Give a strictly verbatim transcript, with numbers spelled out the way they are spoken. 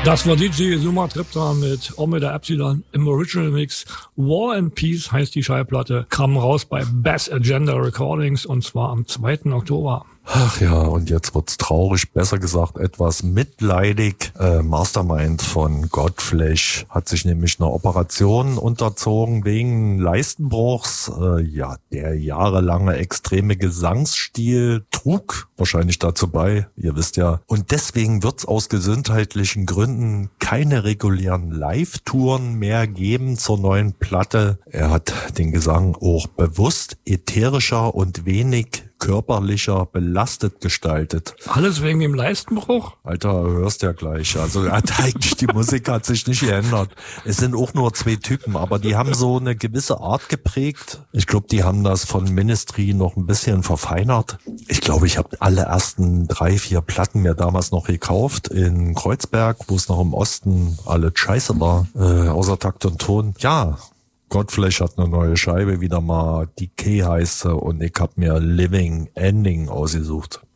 Das war D J Suma Tripta mit Omega Epsilon im Original Mix. War and Peace heißt die Schallplatte, kam raus bei Bass Agenda Recordings und zwar am zweiten Oktober. Ach ja, und jetzt wird's traurig, besser gesagt etwas mitleidig. Äh, Mastermind von Godflesh hat sich nämlich einer Operation unterzogen wegen Leistenbruchs. Äh, ja, der jahrelange extreme Gesangsstil trug wahrscheinlich dazu bei, ihr wisst ja. Und deswegen wird's aus gesundheitlichen Gründen keine regulären Live-Touren mehr geben zur neuen Platte. Er hat den Gesang auch bewusst ätherischer und wenig körperlicher belastet gestaltet. Alles wegen dem Leistenbruch? Alter, hörst ja gleich. Also eigentlich die Musik hat sich nicht geändert. Es sind auch nur zwei Typen, aber die haben so eine gewisse Art geprägt. Ich glaube, die haben das von Ministry noch ein bisschen verfeinert. Ich glaube, ich habe alle ersten drei, vier Platten mir damals noch gekauft in Kreuzberg, wo es noch im Osten alle scheiße war, äh, außer Takt und Ton. Ja, Godflesh hat eine neue Scheibe, wieder mal Decay heißt sie, und ich habe mir Living Ending ausgesucht.